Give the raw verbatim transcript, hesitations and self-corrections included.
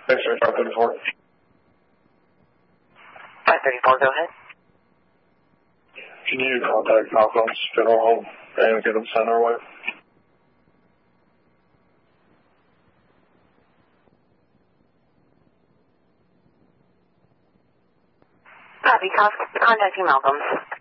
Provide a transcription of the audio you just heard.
X-ray five thirty-four. five thirty-four, go ahead. Can you contact Malcolm's funeral home and get them sent our way? Copy, contacting Malcolm's.